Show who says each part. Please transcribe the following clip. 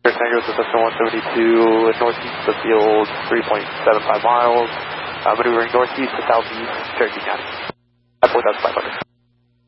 Speaker 1: Tango to Cessna 172 northeast of field 3.75 miles, maneuvering northeast to southeast, Cherokee County. 4,500.